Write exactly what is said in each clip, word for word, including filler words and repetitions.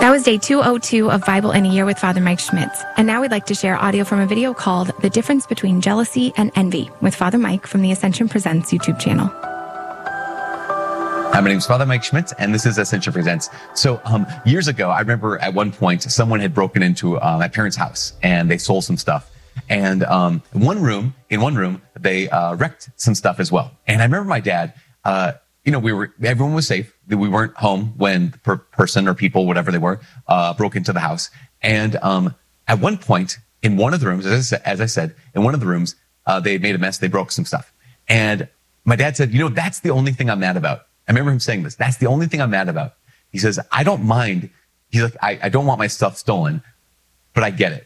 That was day two oh two of Bible in a Year with Father Mike Schmitz. And now we'd like to share audio from a video called The Difference Between Jealousy and Envy with Father Mike from the Ascension Presents YouTube channel. Hi, my name is Father Mike Schmitz, and this is Ascension Presents. So um, years ago, I remember at one point, someone had broken into uh, my parents' house, and they stole some stuff. And um, in one room, in one room, they uh, wrecked some stuff as well. And I remember my dad, uh, you know, we were, everyone was safe. We weren't home when the per person or people, whatever they were, uh, broke into the house. And um, at one point, in one of the rooms, as I, as I said, in one of the rooms, uh, they made a mess. They broke some stuff. And my dad said, you know, that's the only thing I'm mad about. I remember him saying this. That's the only thing I'm mad about. He says, I don't mind. He's like, I, I don't want my stuff stolen, but I get it.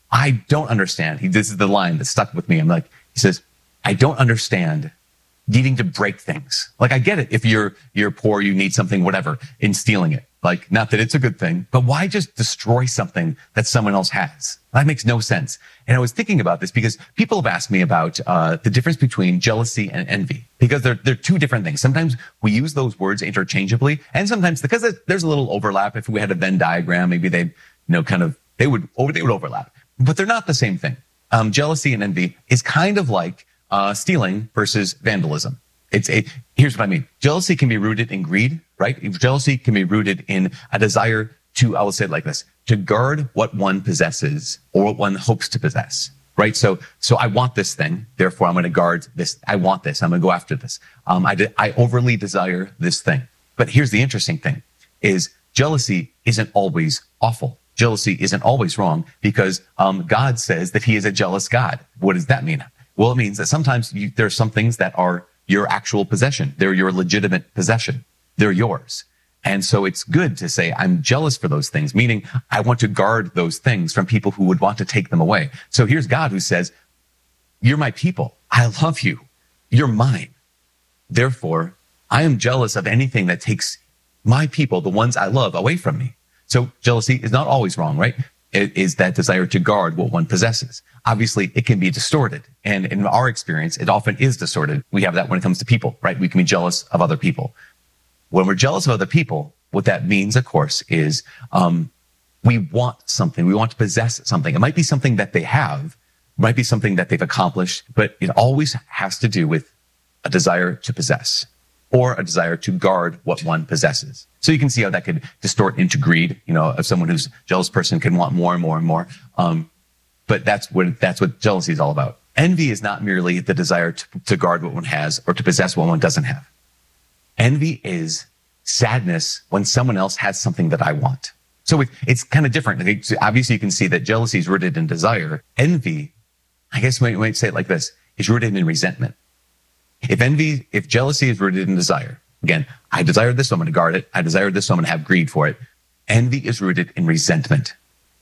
I don't understand. He, this is the line that stuck with me. I'm like, he says, I don't understand needing to break things. Like, I get it. If you're, you're poor, you need something, whatever, in stealing it. Like, not that it's a good thing, but why just destroy something that someone else has? That makes no sense. And I was thinking about this because people have asked me about, uh, the difference between jealousy and envy, because they're, they're two different things. Sometimes we use those words interchangeably, and sometimes because there's a little overlap. If we had a Venn diagram, maybe they'd, you know, kind of, they would, they would overlap, but they're not the same thing. Um, jealousy and envy is kind of like Uh, stealing versus vandalism. It's a, here's what I mean. Jealousy can be rooted in greed, right? Jealousy can be rooted in a desire to, I will say it like this, to guard what one possesses or what one hopes to possess, right? So, so I want this thing. Therefore, I'm going to guard this. I want this. I'm going to go after this. Um, I, de- I overly desire this thing. But here's the interesting thing is jealousy isn't always awful. Jealousy isn't always wrong because, um, God says that he is a jealous God. What does that mean? Well, it means that sometimes you, there are some things that are your actual possession. They're your legitimate possession. They're yours. And so it's good to say, I'm jealous for those things, meaning I want to guard those things from people who would want to take them away. So here's God who says, you're my people. I love you. You're mine. Therefore, I am jealous of anything that takes my people, the ones I love, away from me. So jealousy is not always wrong, right? It is that desire to guard what one possesses. Obviously, it can be distorted. And in our experience, it often is distorted. We have that when it comes to people, right? We can be jealous of other people. When we're jealous of other people, what that means, of course, is um, we want something. We want to possess something. It might be something that they have, it might be something that they've accomplished, but it always has to do with a desire to possess or a desire to guard what one possesses. So you can see how that could distort into greed. You know, if someone who's a jealous person can want more and more and more. Um, but that's what, that's what jealousy is all about. Envy is not merely the desire to, to guard what one has or to possess what one doesn't have. Envy is sadness when someone else has something that I want. So it, it's kind of different. Okay, so obviously you can see that jealousy is rooted in desire. Envy, I guess we might say it like this, is rooted in resentment. If envy, if jealousy is rooted in desire, again, I desire this, so I'm going to guard it. I desire this, so I'm going to have greed for it. Envy is rooted in resentment,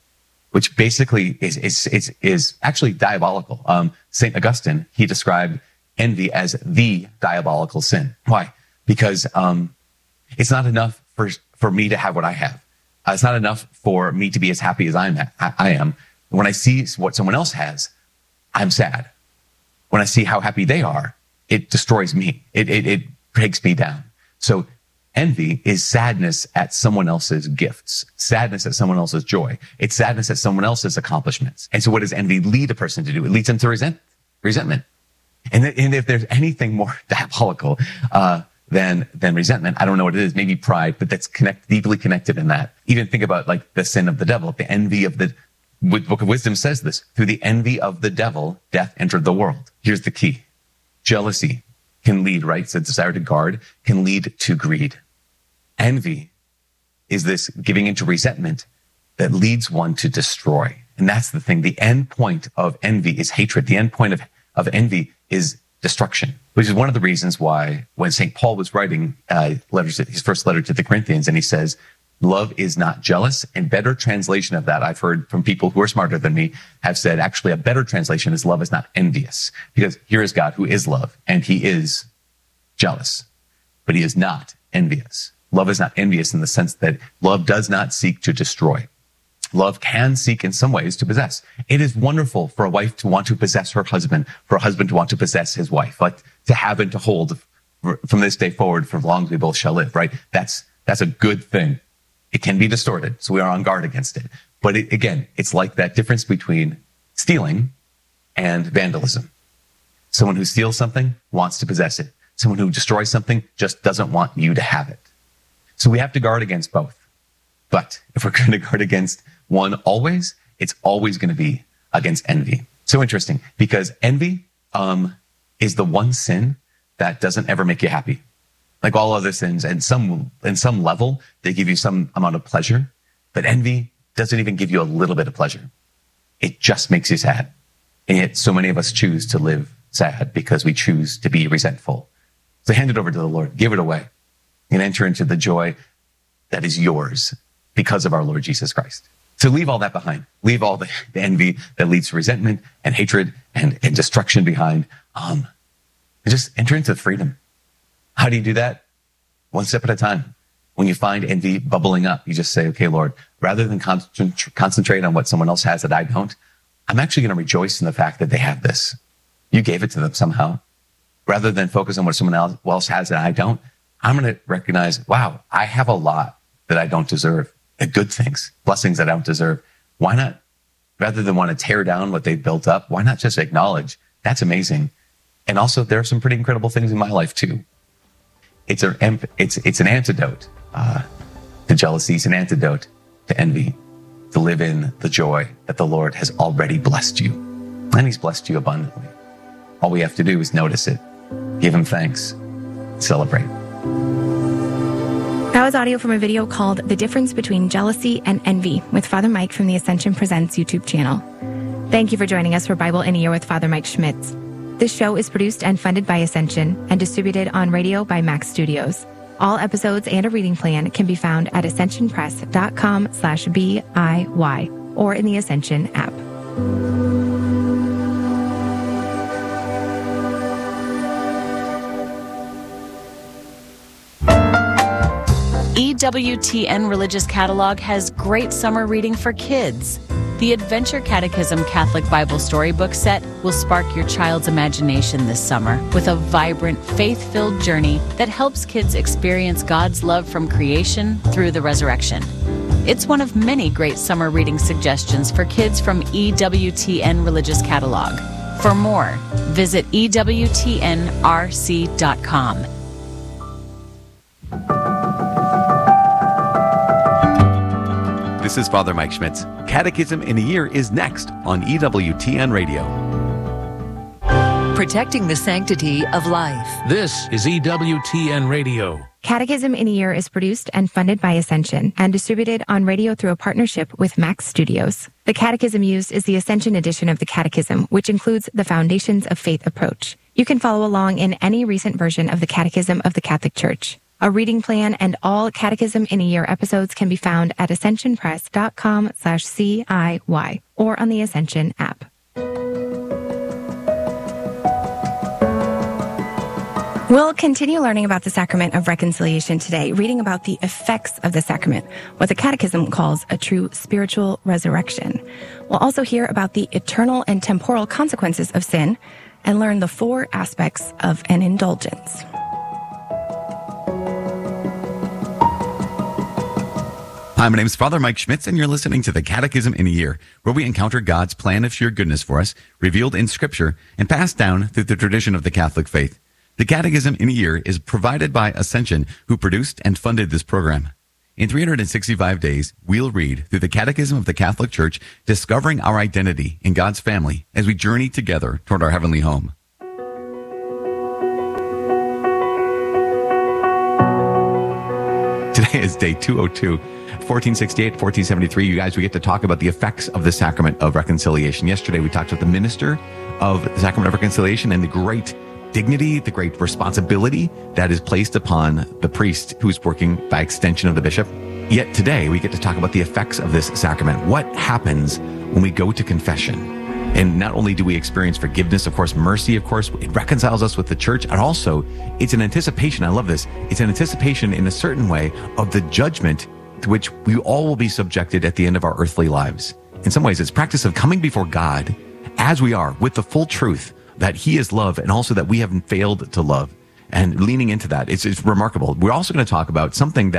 which basically is, is, is, is actually diabolical. Um, Saint Augustine, he described envy as the diabolical sin. Why? Because, um, it's not enough for, for me to have what I have. Uh, it's not enough for me to be as happy as I'm, I, I am. When I see what someone else has, I'm sad. When I see how happy they are, it destroys me. It, it, it breaks me down. So envy is sadness at someone else's gifts, sadness at someone else's joy. It's sadness at someone else's accomplishments. And so what does envy lead a person to do? It leads them to resent, resentment. And, th- and if there's anything more diabolical, uh, than, than resentment, I don't know what it is, maybe pride, but that's connect, deeply connected in that. Even think about like the sin of the devil, the envy of the, Book of Wisdom says this, through the envy of the devil, death entered the world. Here's the key. Jealousy can lead, right? So desire to guard can lead to greed. Envy is this giving into resentment that leads one to destroy. And that's the thing. The end point of envy is hatred. The end point of, of envy is destruction, which is one of the reasons why when Saint Paul was writing uh, letters, his first letter to the Corinthians, and he says, love is not jealous. And better translation of that, I've heard from people who are smarter than me, have said actually a better translation is love is not envious. Because here is God who is love, and he is jealous, but he is not envious. Love is not envious in the sense that love does not seek to destroy. Love can seek in some ways to possess. It is wonderful for a wife to want to possess her husband, for a husband to want to possess his wife, like to have and to hold from this day forward for as long as we both shall live, right? That's, that's a good thing. It can be distorted, so we are on guard against it. But it, again, it's like that difference between stealing and vandalism. Someone who steals something wants to possess it. Someone who destroys something just doesn't want you to have it. So we have to guard against both. But if we're going to guard against one always, it's always going to be against envy. So interesting, because envy um, is the one sin that doesn't ever make you happy. Like all other sins, and some, in some level, they give you some amount of pleasure, but envy doesn't even give you a little bit of pleasure. It just makes you sad. And yet so many of us choose to live sad because we choose to be resentful. So hand it over to the Lord, give it away, and enter into the joy that is yours because of our Lord Jesus Christ. So leave all that behind. Leave all the, the envy that leads to resentment and hatred and, and destruction behind. Um, and just enter into freedom. How do you do that? One step at a time. When you find envy bubbling up, you just say, okay, Lord, rather than concentrate, concentrate on what someone else has that I don't, I'm actually going to rejoice in the fact that they have this. You gave it to them somehow. Rather than focus on what someone else has that I don't, I'm going to recognize, wow, I have a lot that I don't deserve. The good things, blessings that I don't deserve. Why not, rather than want to tear down what they've built up, why not just acknowledge that's amazing? And also, there are some pretty incredible things in my life too. It's a, it's, it's an antidote uh, to jealousy. It's an antidote to envy, to live in the joy that the Lord has already blessed you. And he's blessed you abundantly. All we have to do is notice it, give him thanks, celebrate. That was audio from a video called The Difference Between Jealousy and Envy with Father Mike from the Ascension Presents YouTube channel. Thank you for joining us for Bible in a Year with Father Mike Schmitz. This show is produced and funded by Ascension and distributed on radio by Max Studios. All episodes and a reading plan can be found at ascensionpress.com slash BIY or in the Ascension app. E W T N Religious Catalog has great summer reading for kids. The Adventure Catechism Catholic Bible Storybook Set will spark your child's imagination this summer with a vibrant, faith-filled journey that helps kids experience God's love from creation through the resurrection. It's one of many great summer reading suggestions for kids from E W T N Religious Catalog. For more, visit E W T N R C dot com. This is Father Mike Schmitz. Catechism in a Year is next on E W T N Radio. Protecting the sanctity of life. This is E W T N Radio. Catechism in a Year is produced and funded by Ascension and distributed on radio through a partnership with Max Studios. The catechism used is the Ascension edition of the Catechism, which includes the Foundations of Faith approach. You can follow along in any recent version of the Catechism of the Catholic Church. A reading plan and all Catechism in a Year episodes can be found at ascensionpress.com slash CIY or on the Ascension app. We'll continue learning about the sacrament of reconciliation today, reading about the effects of the sacrament, what the Catechism calls a true spiritual resurrection. We'll also hear about the eternal and temporal consequences of sin and learn the four aspects of an indulgence. Hi, my name is Father Mike Schmitz, and you're listening to the Catechism in a Year, where we encounter God's plan of sheer goodness for us, revealed in Scripture, and passed down through the tradition of the Catholic faith. The Catechism in a Year is provided by Ascension, who produced and funded this program. In three hundred sixty-five days, we'll read through the Catechism of the Catholic Church, discovering our identity in God's family as we journey together toward our heavenly home. Today is day two oh two. fourteen sixty-eight, fourteen seventy-three, you guys, we get to talk about the effects of the sacrament of reconciliation. Yesterday, we talked about the minister of the sacrament of reconciliation and the great dignity, the great responsibility that is placed upon the priest who's working by extension of the bishop. Yet today, we get to talk about the effects of this sacrament. What happens when we go to confession? And not only do we experience forgiveness, of course, mercy, of course, it reconciles us with the church. And also, it's an anticipation. I love this. It's an anticipation in a certain way of the judgment to which we all will be subjected at the end of our earthly lives. In some ways, it's practice of coming before God as we are with the full truth that he is love and also that we haven't failed to love, and leaning into that. It's, it's remarkable. We're also going to talk about something that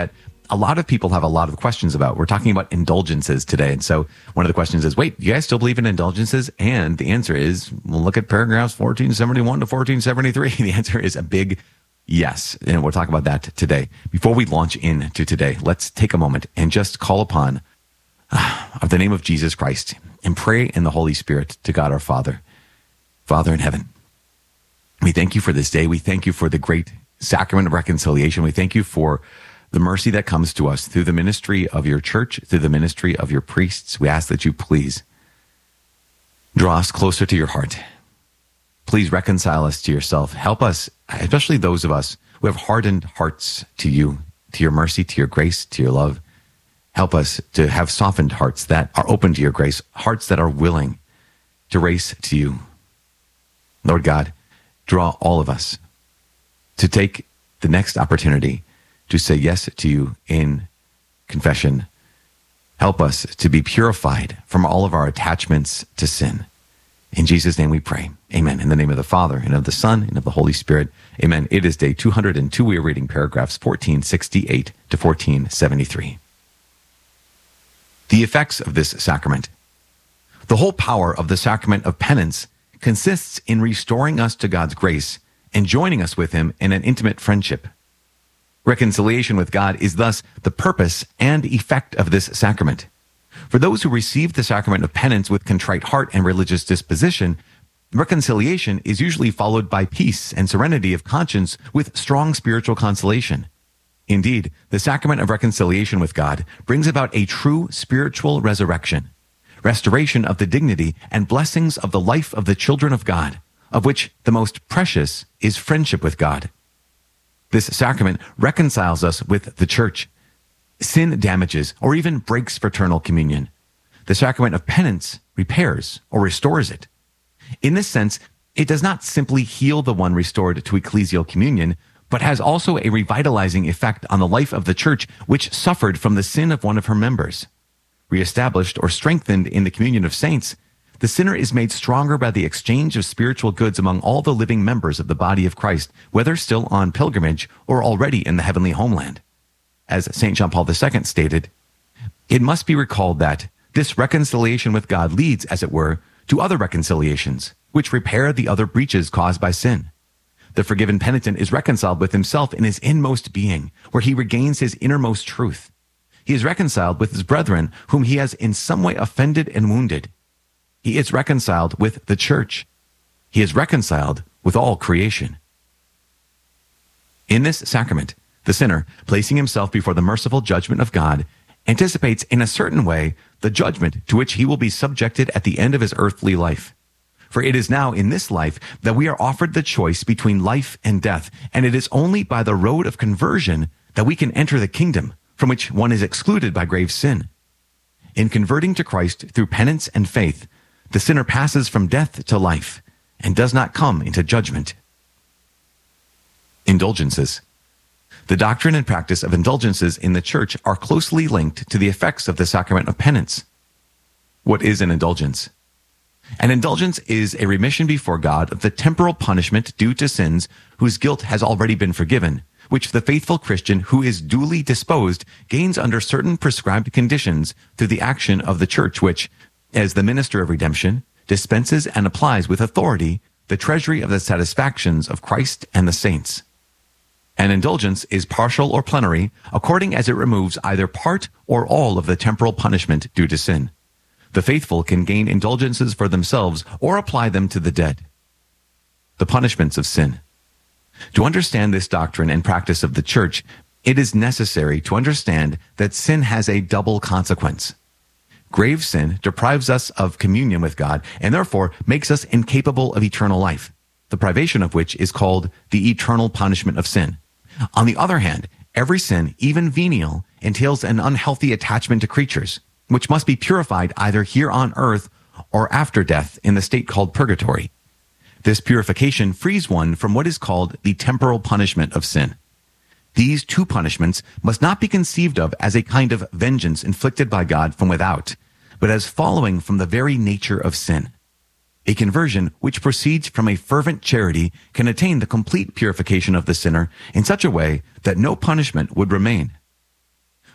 a lot of people have a lot of questions about. We're talking about indulgences today. And so one of the questions is, wait, you guys still believe in indulgences? And the answer is, well, look at paragraphs fourteen seventy-one to fourteen seventy-three. The answer is a big yes. And we'll talk about that today. Before we launch into today, let's take a moment and just call upon uh, the name of Jesus Christ and pray in the Holy Spirit to God our Father. Father in heaven, we thank you for this day. We thank you for the great sacrament of reconciliation. We thank you for the mercy that comes to us through the ministry of your church, through the ministry of your priests. We ask that you please draw us closer to your heart. Please reconcile us to yourself. Help us, especially those of us who have hardened hearts to you, to your mercy, to your grace, to your love. Help us to have softened hearts that are open to your grace, hearts that are willing to race to you. Lord God, draw all of us to take the next opportunity to say yes to you in confession. Help us to be purified from all of our attachments to sin. In Jesus' name we pray. Amen. In the name of the Father, and of the Son, and of the Holy Spirit. Amen. It is day two hundred two. We are reading paragraphs fourteen sixty-eight to fourteen seventy-three. The effects of this sacrament. The whole power of the sacrament of penance consists in restoring us to God's grace and joining us with him in an intimate friendship. Reconciliation with God is thus the purpose and effect of this sacrament. For those who receive the sacrament of penance with contrite heart and religious disposition, reconciliation is usually followed by peace and serenity of conscience with strong spiritual consolation. Indeed, the sacrament of reconciliation with God brings about a true spiritual resurrection, restoration of the dignity and blessings of the life of the children of God, of which the most precious is friendship with God. This sacrament reconciles us with the church. Sin damages or even breaks fraternal communion. The sacrament of penance repairs or restores it. In this sense, it does not simply heal the one restored to ecclesial communion, but has also a revitalizing effect on the life of the church which suffered from the sin of one of her members. Reestablished or strengthened in the communion of saints, the sinner is made stronger by the exchange of spiritual goods among all the living members of the body of Christ, whether still on pilgrimage or already in the heavenly homeland. As Saint John Paul the Second stated, it must be recalled that this reconciliation with God leads, as it were, to other reconciliations, which repair the other breaches caused by sin. The forgiven penitent is reconciled with himself in his inmost being, where he regains his innermost truth. He is reconciled with his brethren, whom he has in some way offended and wounded. He is reconciled with the church. He is reconciled with all creation. In this sacrament, the sinner, placing himself before the merciful judgment of God, anticipates in a certain way the judgment to which he will be subjected at the end of his earthly life. For it is now in this life that we are offered the choice between life and death, and it is only by the road of conversion that we can enter the kingdom from which one is excluded by grave sin. In converting to Christ through penance and faith, the sinner passes from death to life and does not come into judgment. Indulgences. The doctrine and practice of indulgences in the church are closely linked to the effects of the sacrament of penance. What is an indulgence? An indulgence is a remission before God of the temporal punishment due to sins whose guilt has already been forgiven, which the faithful Christian who is duly disposed gains under certain prescribed conditions through the action of the church, which, as the minister of redemption, dispenses and applies with authority the treasury of the satisfactions of Christ and the saints. An indulgence is partial or plenary, according as it removes either part or all of the temporal punishment due to sin. The faithful can gain indulgences for themselves or apply them to the dead. The punishments of sin. To understand this doctrine and practice of the church, it is necessary to understand that sin has a double consequence. Grave sin deprives us of communion with God and therefore makes us incapable of eternal life, the privation of which is called the eternal punishment of sin. On the other hand, every sin, even venial, entails an unhealthy attachment to creatures, which must be purified either here on earth or after death in the state called purgatory. This purification frees one from what is called the temporal punishment of sin. These two punishments must not be conceived of as a kind of vengeance inflicted by God from without, but as following from the very nature of sin. A conversion which proceeds from a fervent charity can attain the complete purification of the sinner in such a way that no punishment would remain.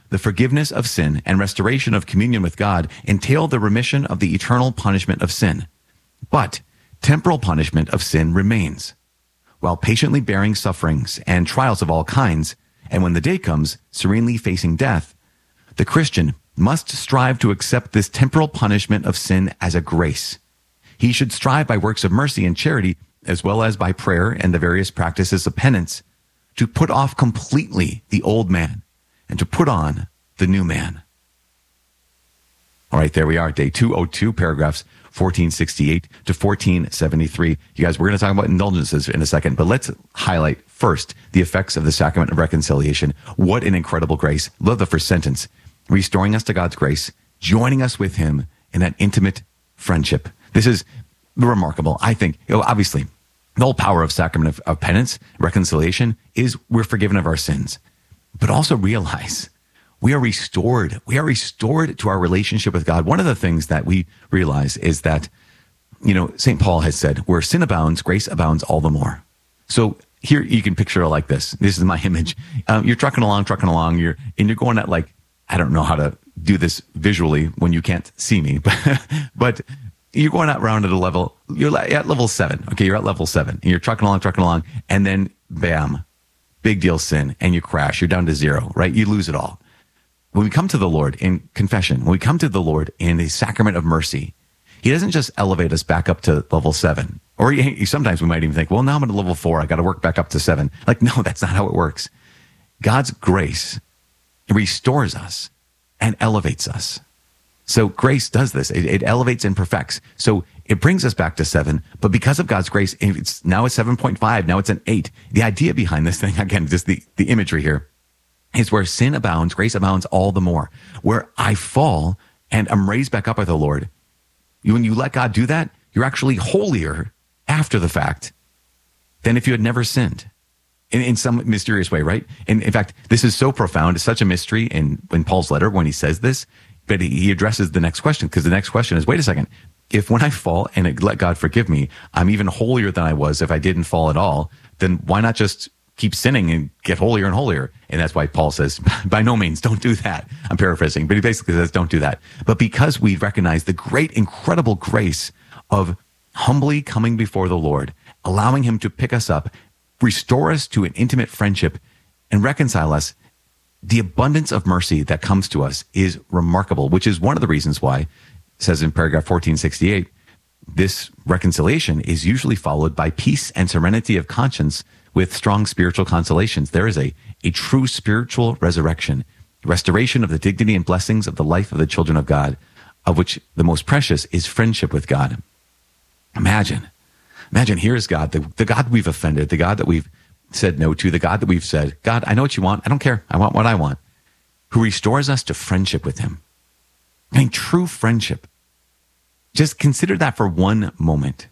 the forgiveness of sin and restoration of communion with God entail the remission of the eternal punishment of sin. But temporal punishment of sin remains, while patiently bearing sufferings and trials of all kinds, and when the day comes, serenely facing death, the Christian must strive to accept this temporal punishment of sin as a grace. He should strive by works of mercy and charity, as well as by prayer and the various practices of penance, to put off completely the old man and to put on the new man. All right, there we are, day two oh two, paragraphs fourteen sixty-eight to fourteen seventy-three. You guys, we're going to talk about indulgences in a second, but let's highlight first the effects of the sacrament of reconciliation. What an incredible grace. Love the first sentence. Restoring us to God's grace, joining us with him in that intimate friendship. This is remarkable. I think, you know, obviously, the whole power of sacrament of, of penance, reconciliation, is we're forgiven of our sins. But also realize we are restored. We are restored to our relationship with God. One of the things that we realize is that, you know, Saint Paul has said, where sin abounds, grace abounds all the more. So here you can picture it like this. This is my image. Um, you're trucking along, trucking along, you're, and you're going at like, I don't know how to do this visually when you can't see me, but, but you're going out around at a level, you're at level seven. Okay. You're at level seven and you're trucking along, trucking along. And then bam, big deal sin, and you crash. You're down to zero, right? You lose it all. When we come to the Lord in confession, when we come to the Lord in the sacrament of mercy, he doesn't just elevate us back up to level seven. Or he, sometimes we might even think, well, now I'm at level four. I got to work back up to seven. Like, no, that's not how it works. God's grace restores us and elevates us. So grace does this. It, it elevates and perfects. So it brings us back to seven, but because of God's grace, it's now it's seven point five. Now it's an eight. The idea behind this thing, again, just the, the imagery here, is where sin abounds, grace abounds all the more. Where I fall and I'm raised back up by the Lord. When you let God do that, you're actually holier after the fact than if you had never sinned. In, in some mysterious way, right? And in fact, this is so profound. It's such a mystery in, in Paul's letter when he says this, but he, he addresses the next question, because the next question is, wait a second, if when I fall and it, let God forgive me, I'm even holier than I was if I didn't fall at all, then why not just keep sinning and get holier and holier? And that's why Paul says, by no means, don't do that. I'm paraphrasing, but he basically says, don't do that. But because we recognize the great, incredible grace of humbly coming before the Lord, allowing him to pick us up, restore us to an intimate friendship, and reconcile us, the abundance of mercy that comes to us is remarkable, which is one of the reasons why, it says in paragraph fourteen sixty-eight, this reconciliation is usually followed by peace and serenity of conscience with strong spiritual consolations. There is a, a true spiritual resurrection, restoration of the dignity and blessings of the life of the children of God, of which the most precious is friendship with God. Imagine. Imagine, here is God, the, the God we've offended, the God that we've said no to, the God that we've said, God, I know what you want. I don't care. I want what I want. Who restores us to friendship with him. I mean, true friendship. Just consider that for one moment.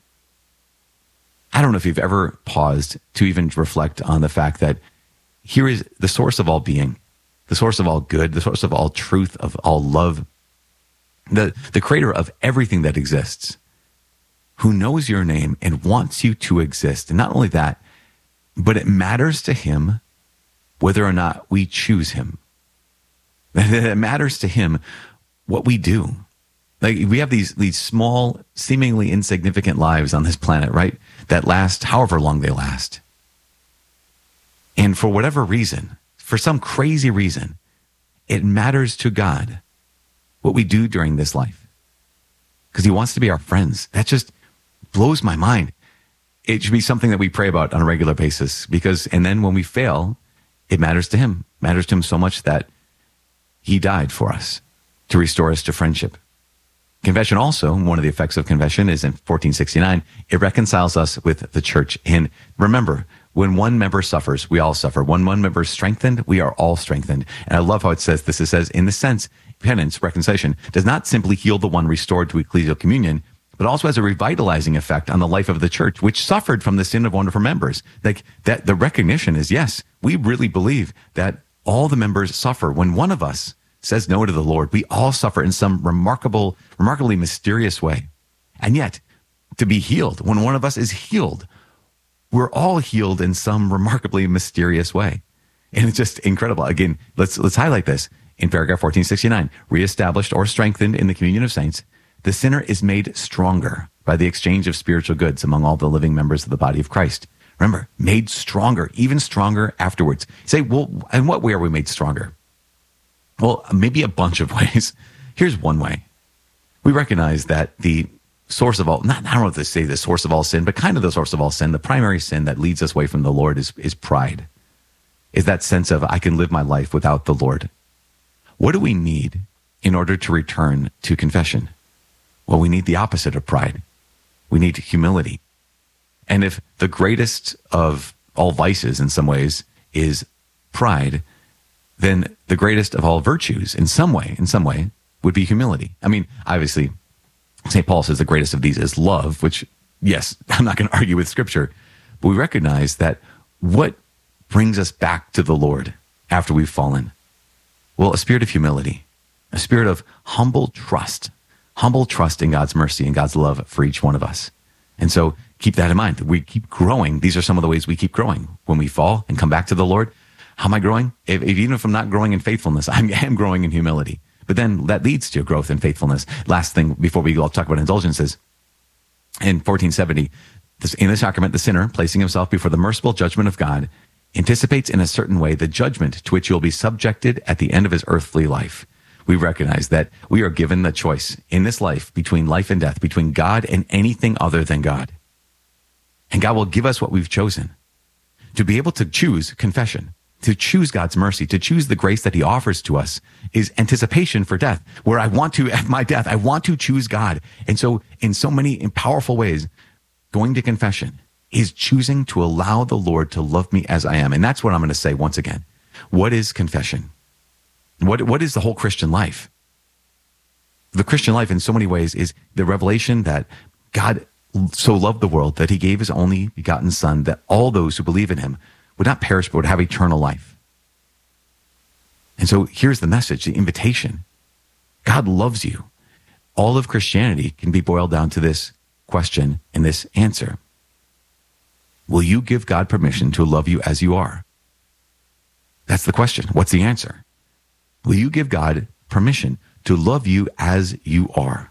I don't know if you've ever paused to even reflect on the fact that here is the source of all being, the source of all good, the source of all truth, of all love, the, the creator of everything that exists, who knows your name and wants you to exist. And not only that, but it matters to him whether or not we choose him. It matters to him what we do. Like, we have these, these small, seemingly insignificant lives on this planet, right? That last however long they last. And for whatever reason, for some crazy reason, it matters to God what we do during this life. Because he wants to be our friends. That just blows my mind. It should be something that we pray about on a regular basis, because, and then when we fail, it matters to him. It matters to him so much that he died for us to restore us to friendship. Confession also, one of the effects of confession is in fourteen sixty-nine, it reconciles us with the church. And remember, when one member suffers, we all suffer. When one member is strengthened, we are all strengthened. And I love how it says this. It says, in the sense, penance, reconciliation, does not simply heal the one restored to ecclesial communion, but also has a revitalizing effect on the life of the church, which suffered from the sin of one of her members. Like, that, the recognition is, yes, we really believe that all the members suffer. When one of us says no to the Lord, we all suffer in some remarkable, remarkably mysterious way. And yet, to be healed, when one of us is healed, we're all healed in some remarkably mysterious way. And it's just incredible. Again, let's let's highlight this. in paragraph fourteen sixty-nine, reestablished or strengthened in the communion of saints, the sinner is made stronger by the exchange of spiritual goods among all the living members of the body of Christ. Remember, made stronger, even stronger afterwards. Say, well, in what way are we made stronger? Well, maybe a bunch of ways. Here's one way. We recognize that the source of all, not, I don't know if to say the source of all sin, but kind of the source of all sin, the primary sin that leads us away from the Lord is, is pride. Is that sense of, I can live my life without the Lord. What do we need in order to return to confession? Well, we need the opposite of pride. We need humility. And if the greatest of all vices in some ways is pride, then the greatest of all virtues in some way, in some way, would be humility. I mean, obviously, Saint Paul says the greatest of these is love, which, yes, I'm not going to argue with Scripture, but we recognize that what brings us back to the Lord after we've fallen? Well, a spirit of humility, a spirit of humble trust, humble trust in God's mercy and God's love for each one of us. And so keep that in mind. We keep growing. These are some of the ways we keep growing. When we fall and come back to the Lord, how am I growing? If, if, even if I'm not growing in faithfulness, I am growing in humility. But then that leads to growth in faithfulness. Last thing before we go, I'll talk about indulgences. In fourteen seventy, this, in the sacrament, the sinner, placing himself before the merciful judgment of God, anticipates in a certain way the judgment to which he will be subjected at the end of his earthly life. We recognize that we are given the choice in this life between life and death, between God and anything other than God. And God will give us what we've chosen. To be able to choose confession, to choose God's mercy, to choose the grace that he offers to us is anticipation for death, where I want to, at my death, I want to choose God. And so in so many in powerful ways, going to confession is choosing to allow the Lord to love me as I am. And that's what I'm going to say once again. What is confession? What, what is the whole Christian life? The Christian life in so many ways is the revelation that God so loved the world that he gave his only begotten Son, that all those who believe in him would not perish, but would have eternal life. And so here's the message, the invitation. God loves you. All of Christianity can be boiled down to this question and this answer. Will you give God permission to love you as you are? That's the question. What's the answer? Will you give God permission to love you as you are?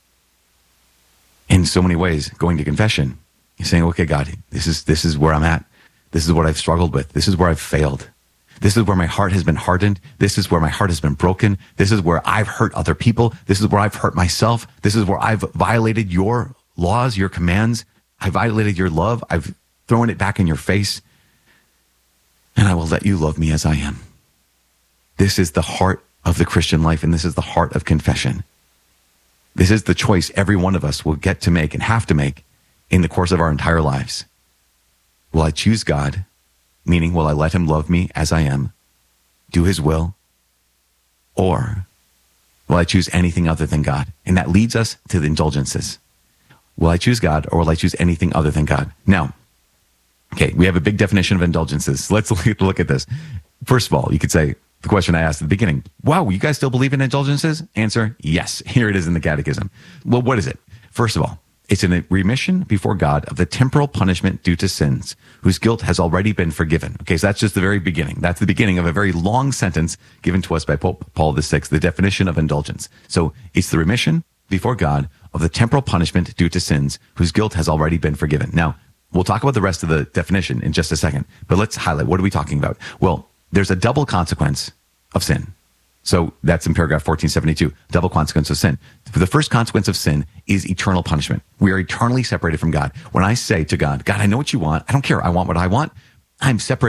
In so many ways, going to confession, you're saying, okay, God, this is, this is where I'm at. This is what I've struggled with. This is where I've failed. This is where my heart has been hardened. This is where my heart has been broken. This is where I've hurt other people. This is where I've hurt myself. This is where I've violated your laws, your commands. I violated your love. I've thrown it back in your face. And I will let you love me as I am. This is the heart of the Christian life, and this is the heart of confession. This is the choice every one of us will get to make and have to make in the course of our entire lives. Will I choose God, meaning will I let him love me as I am, do his will, or will I choose anything other than God? And that leads us to the indulgences. Will I choose God, or will I choose anything other than God? Now, okay, we have a big definition of indulgences. Let's look at this. First of all, you could say, the question I asked at the beginning, wow, you guys still believe in indulgences? Answer, yes. Here it is in the Catechism. Well, what is it? First of all, it's a remission before God of the temporal punishment due to sins whose guilt has already been forgiven. Okay, so that's just the very beginning. That's the beginning of a very long sentence given to us by Pope Paul the Sixth, the definition of indulgence. So it's the remission before God of the temporal punishment due to sins whose guilt has already been forgiven. Now, we'll talk about the rest of the definition in just a second, but let's highlight, what are we talking about? Well, there's a double consequence of sin. So that's in paragraph fourteen seventy-two, double consequence of sin. The first consequence of sin is eternal punishment. We are eternally separated from God. When I say to God, God, I know what you want. I don't care. I want what I want. I'm separated